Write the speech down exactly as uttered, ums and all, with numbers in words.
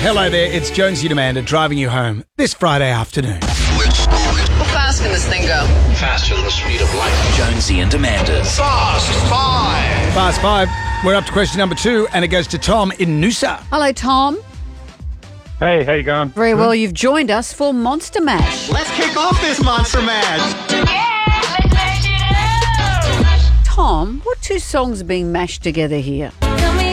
Hello there, it's Jonesy and Amanda driving you home this Friday afternoon. How fast can this thing go? Faster than the speed of light. Jonesy and Amanda's Fast Five. Fast five, we're up to question number two, and it goes to Tom in Noosa. Hello, Tom. Hey, how you going? Very well, you've joined us for Monster Mash. Let's kick off this Monster Mash. Tom, what two songs are being mashed together here? Tell me